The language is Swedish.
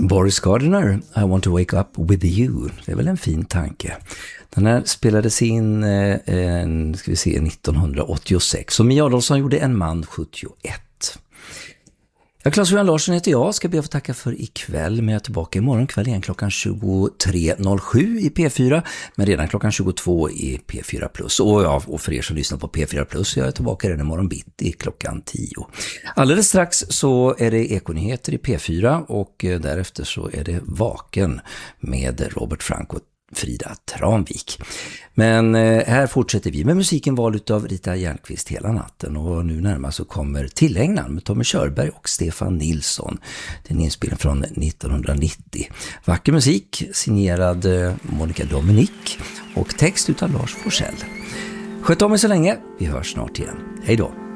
Boris Gardiner, I want to wake up with you. Det är väl en fin tanke. Den här spelades in 1986 och Mia Adolfsson gjorde En man 71. Claes-Johan Larsson heter jag, ska be att få tacka för ikväll, men jag är tillbaka imorgon kväll igen klockan 23.07 i P4, men redan klockan 22 i P4+. Och för er som lyssnar på P4+, jag är tillbaka redan imorgon bitti klockan 10. Alldeles strax så är det Ekonyheter i P4 och därefter så är det Vaken med Robert Frank och Frida Tranvik. Men här fortsätter vi med musiken vald av Rita Järnqvist hela natten, och nu närmast så kommer Tillägnan med Tommy Körberg och Stefan Nilsson. Det är en inspelning från 1990. Vacker musik signerad Monica Dominic och text utav Lars Forssell. Sköt om er så länge, vi hörs snart igen. Hej då!